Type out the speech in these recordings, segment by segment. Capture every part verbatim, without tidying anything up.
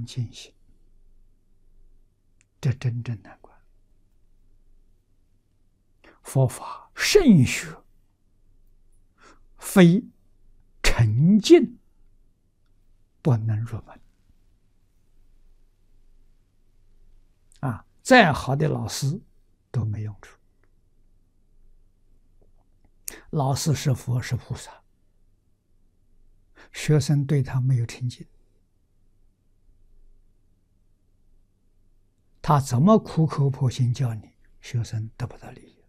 清净心，这真正难关。佛法甚学，非沉静不能入门。啊，再好的老师都没用处。老师是佛是菩萨，学生对他没有成见，他怎么苦口婆心教你，学生得不到利益。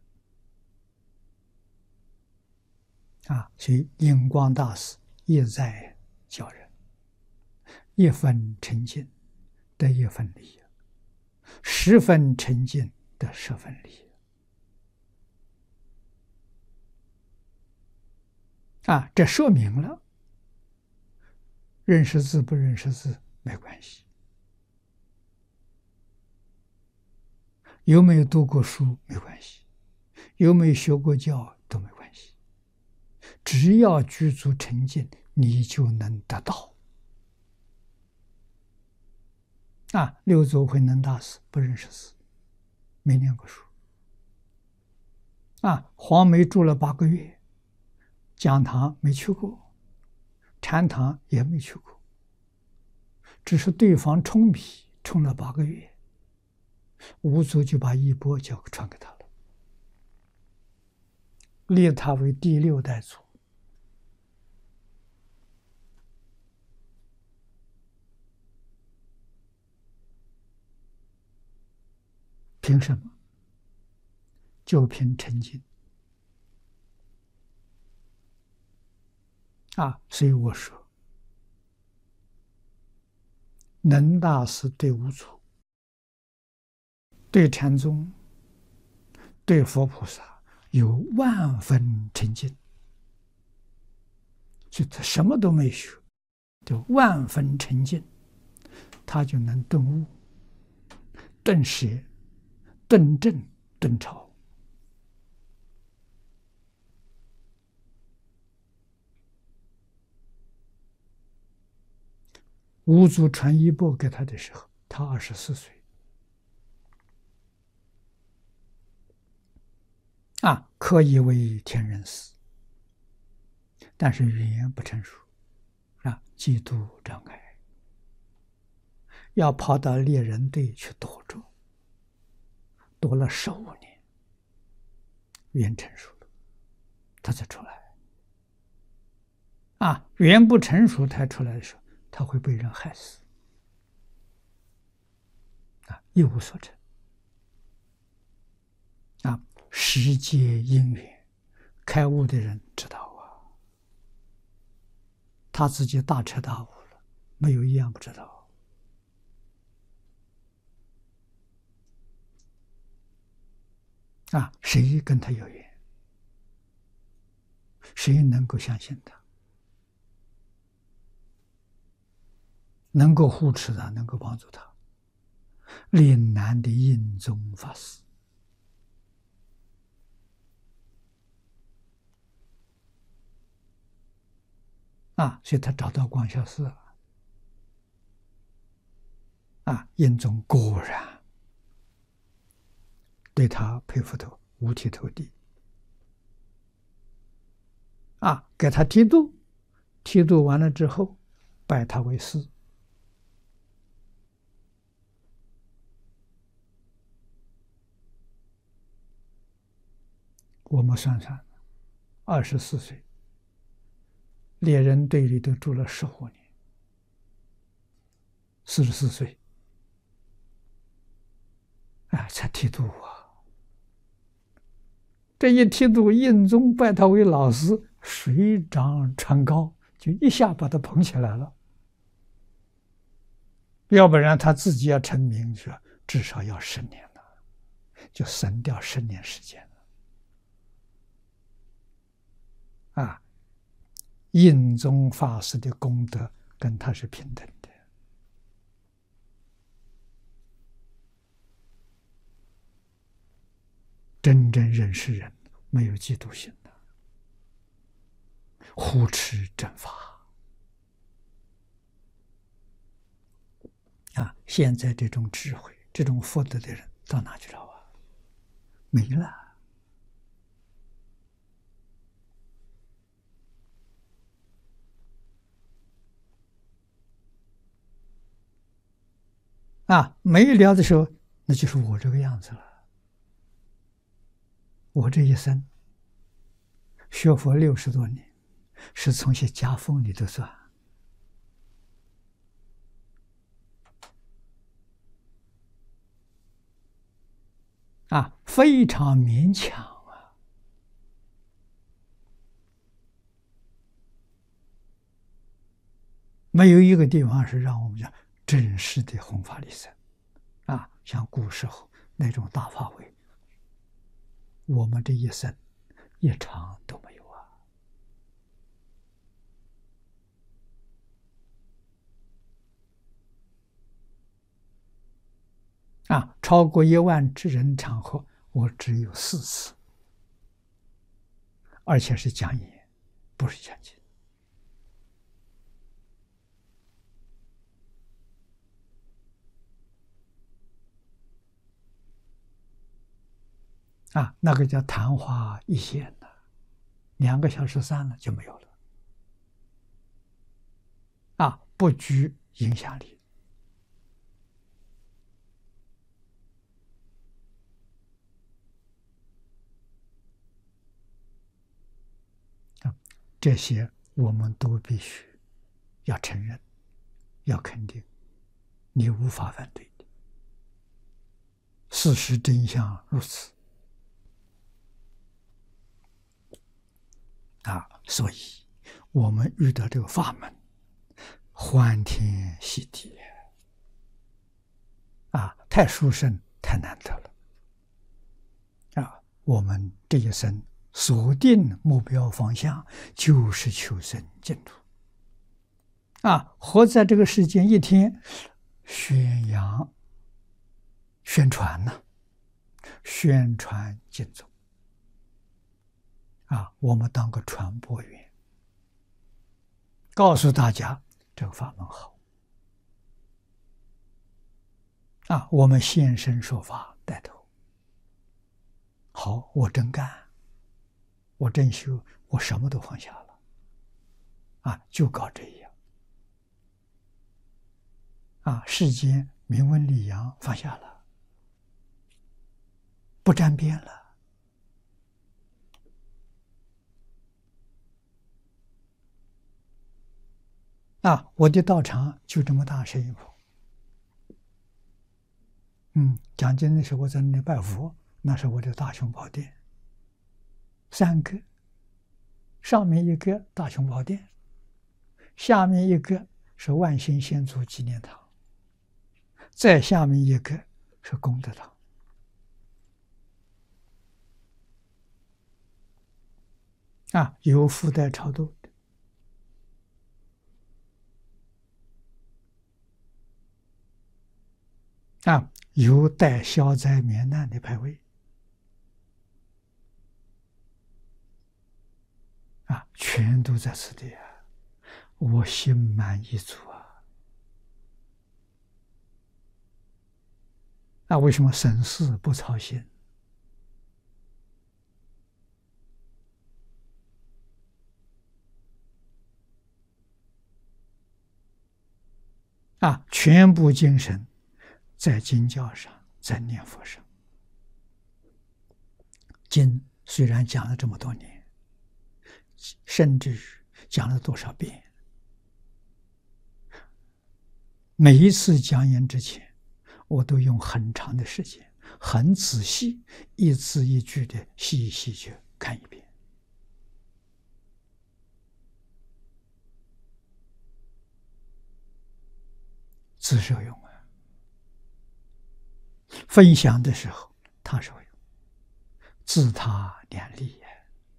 啊，所以印光大师一再教人：一分沉静得一分利益，十分沉静得十分利益。啊，这说明了认识字不认识字没关系，有没有读过书没关系，有没有学过教都没关系，只要具足沉静，你就能得到。啊，六祖慧能大师不认识字，没念过书。啊，黄梅住了八个月，讲堂没去过，禅堂也没去过，只是对方冲米冲了八个月，五祖就把衣钵交传给他了，立他为第六代祖。凭什么？就凭沉静。啊，所以我说，能大师对五祖、对禅宗、对佛菩萨有万分沉静，就他什么都没学，就万分沉静，他就能顿悟、顿舍、顿正、顿超。五祖传衣钵给他的时候，他二十四岁。啊，可以为天人师，但是语言不成熟，啊，嫉妒障碍，要跑到猎人队去躲着，躲了十五年，语言成熟了，他才出来。啊，语言不成熟才出来的时候，他会被人害死，啊，一无所成。啊，世界因缘，开悟的人知道啊，他自己大彻大悟了，没有一样不知道。啊，谁跟他有缘？谁能够相信他？能够护持他，能够帮助他？岭南的印宗法师。啊，所以他找到广孝寺了。啊，印宗果然对他佩服的五体投地。啊，给他剃度，剃度完了之后，拜他为师。我们算算，二十四岁。猎人队里头住了十五年，四十四岁，哎，才剃度啊！这一剃度，印宗拜他为老师，水涨船高，就一下把他捧起来了。要不然他自己要成名，说至少要十年了，就省掉十年时间了。啊！印宗法师的功德跟他是平等的。真正认识人，没有嫉妒心的，护持正法。 现在这种智慧、这种福德的人到哪去了啊？没了。啊，没了的时候，那就是我这个样子了。我这一生学佛六十多年，是从些夹缝里头算。啊，非常勉强啊！没有一个地方是让我们讲正式的弘法利生啊，像古时候那种大法会，我们这一生一场都没有啊！啊，超过一万之人场合，我只有四次，而且是讲演，不是讲经。啊，那个叫昙花一现的，两个小时散了就没有了。啊，不拘影响力。啊，这些我们都必须要承认，要肯定，你无法反对的。事实真相如此。啊，所以我们遇到这个法门，欢天喜地啊，太殊胜，太难得了啊！我们这一生锁定目标方向，就是求生净土啊！活在这个世间一天，宣扬、宣传呢、啊，宣传净土啊！我们当个传播员，告诉大家这个法门好啊！我们现身说法带头，好，我真干，我真修，我什么都放下了啊！就搞这样啊！世间名闻利养放下了，不沾边了。啊，我的道场就这么大摄影棚。嗯，讲经的时候我在那里拜佛，那是我的大雄宝殿，三个，上面一个大雄宝殿，下面一个是万兴先祖纪念堂，再下面一个是功德堂。啊，有附带超度的。啊，有带消灾免难的牌位，啊，全都在此地啊！我心满意足啊！那为什么省事不操心？啊，全部精神在经教上，在念佛上。经虽然讲了这么多年，甚至讲了多少遍，每一次讲演之前，我都用很长的时间，很仔细，一字一句的细细去看一遍。自受用啊！分享的时候，他受用，自他两利呀！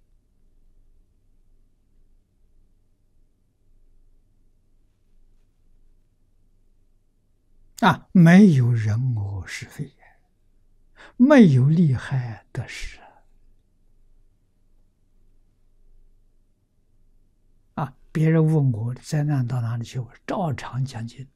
啊，没有人我是非，没有利害得失啊！别人问我灾难到哪里去，我照常讲经。